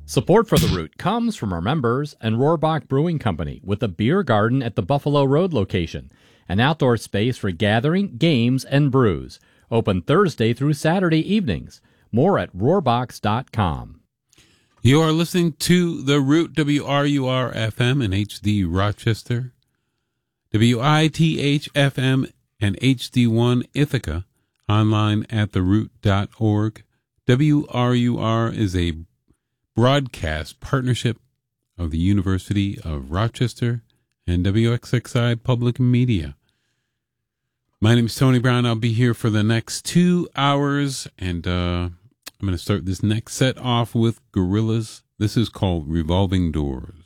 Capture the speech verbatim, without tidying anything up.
Support for The Root comes from our members and Rohrbach Brewing Company with a beer garden at the Buffalo Road location, an outdoor space for gathering, games, and brews. Open Thursday through Saturday evenings. More at rohrbachs dot com. You are listening to The Root, W R U R F M and H D Rochester, W I T H F M and H D one Ithaca, online at the root dot org. W R U R is a broadcast partnership of the University of Rochester and W X X I Public Media. My name is Tony Brown. I'll be here for the next two hours, and uh, I'm going to start this next set off with Gorillaz. This is called Revolving Doors.